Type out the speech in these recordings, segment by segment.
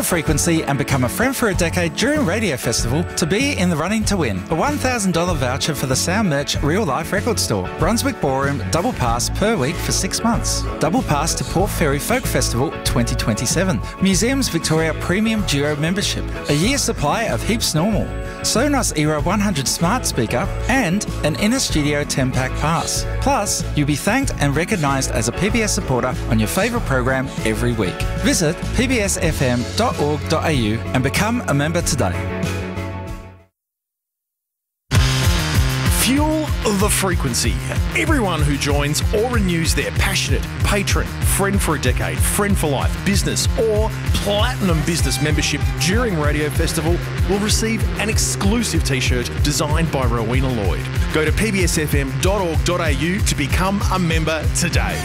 frequency and become a friend for a decade during Radio Festival to be in the running to win a $1,000 voucher for the Sound Merch Real Life Record Store. Brunswick Ballroom double pass per week for 6 months. Double pass to Port Fairy Folk Festival 2027. Museums Victoria Premium Duo membership. A year supply of Heaps Normal. Sonos Era 100 smart speaker and an Inner Studio 10-pack pass. Plus, you'll be thanked and recognised as a PBS supporter on your favourite program every week. Visit pbsfm.org.au and become a member today. Fuel the frequency. Everyone who joins or renews their passionate patron, friend for a decade, friend for life, business or platinum business membership during Radio Festival will receive an exclusive t-shirt designed by Rowena Lloyd. Go to pbsfm.org.au to become a member today.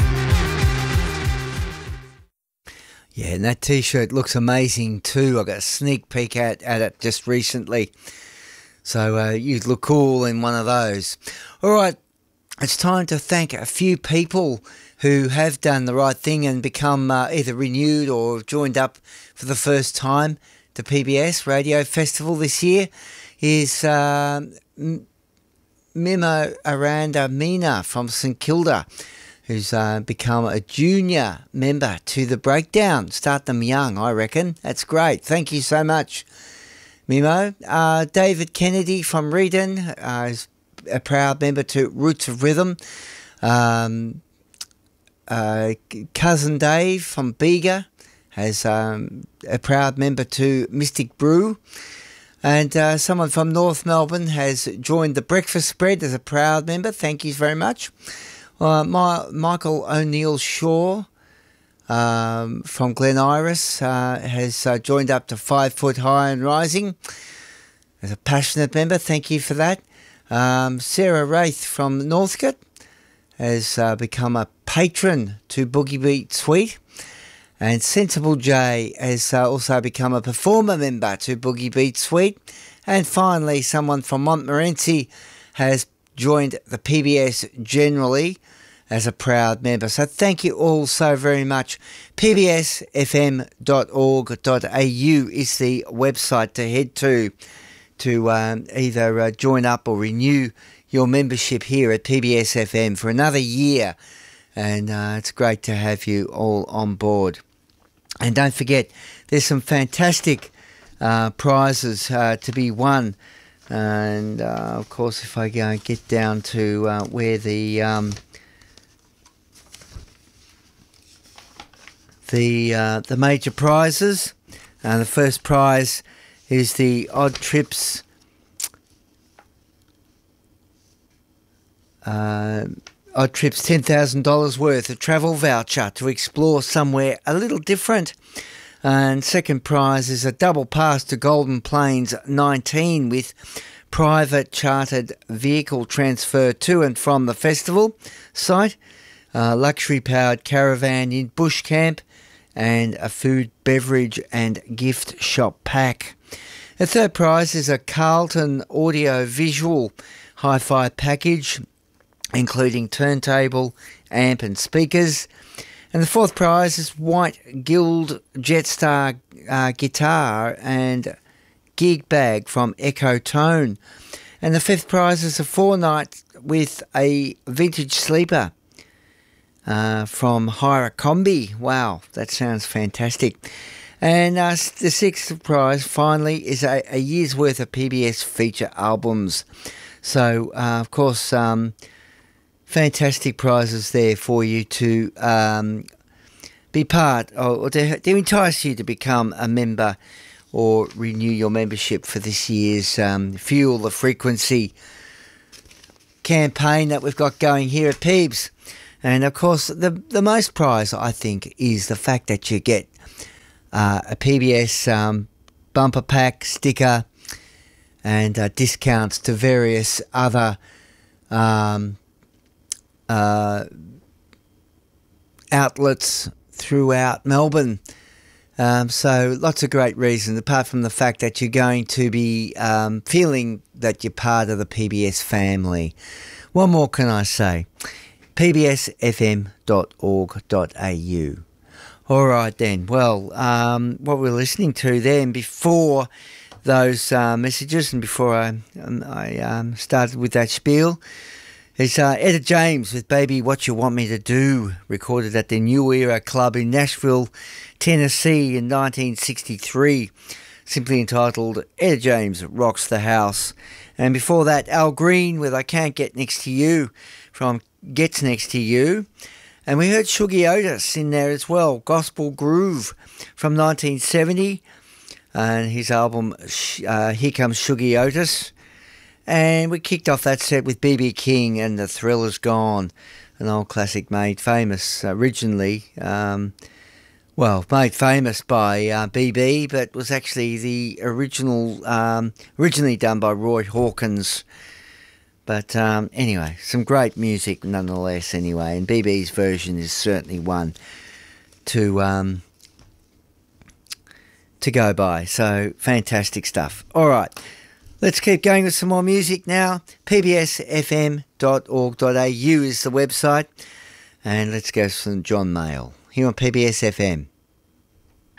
Yeah, and that t-shirt looks amazing too. I got a sneak peek at it just recently. So you'd look cool in one of those. All right, it's time to thank a few people who have done the right thing and become either renewed or joined up for the first time to PBS Radio Festival this year. Is Mimo Aranda Mina from St Kilda, who's become a junior member to the Breakdown. Start them young, I reckon. That's great. Thank you so much, Mimo. David Kennedy from Reedon is a proud member to Roots of Rhythm. Cousin Dave from Bega has a proud member to Mystic Brew. And someone from North Melbourne has joined the Breakfast Spread as a proud member. Thank you very much. Michael O'Neill Shaw from Glen Iris has joined up to 5 Foot High and Rising as a passionate member. Thank you for that. Sarah Wraith from Northcote has become a patron to Boogie Beat Suite. And Sensible J has also become a performer member to Boogie Beat Suite. And finally, someone from Montmorency has joined the PBS generally as a proud member. So thank you all so very much. pbsfm.org.au is the website to head to either join up or renew your membership here at PBS FM for another year. And it's great to have you all on board. And don't forget, there's some fantastic prizes to be won. And, of course, if I go get down to where the major prizes, the first prize is the Odd Trips $10,000 worth of travel voucher to explore somewhere a little different. And second prize is a double pass to Golden Plains 19 with private chartered vehicle transfer to and from the festival site, luxury powered caravan in bush camp, and a food, beverage and gift shop pack. The third prize is a Carlton audio visual hi-fi package, including turntable, amp and speakers. And the fourth prize is White Guild Jetstar guitar and gig bag from Echo Tone. And the fifth prize is a 4-night with a vintage sleeper from Hira Combi. Wow, that sounds fantastic. And the sixth prize, finally, is a year's worth of PBS feature albums. So, of course, fantastic prizes there for you to be part or to entice you to become a member or renew your membership for this year's Fuel the Frequency campaign that we've got going here at Peebs. And, of course, the most prize, I think, is the fact that you get a PBS bumper pack, sticker, and discounts to various other outlets throughout Melbourne. So lots of great reasons, apart from the fact that you're going to be feeling that you're part of the PBS family. What more can I say? pbsfm.org.au. All right then. Well, what we're listening to then before those messages and before I started with that spiel is Etta James with Baby What You Want Me to Do, recorded at the New Era Club in Nashville, Tennessee in 1963, simply entitled Etta James Rocks the House. And before that, Al Green with I Can't Get Next to You from Gets Next to You. And we heard Shuggie Otis in there as well, Gospel Groove from 1970, and his album Here Comes Shuggie Otis. And we kicked off that set with B.B. King and The Thrill Is Gone, an old classic made famous originally, made famous by B.B., but was actually the originally done by Roy Hawkins. But anyway, some great music nonetheless anyway, and BB's version is certainly one to go by. So fantastic stuff. All right, let's keep going with some more music now. pbsfm.org.au is the website, and let's go to John Mayall here on PBS FM.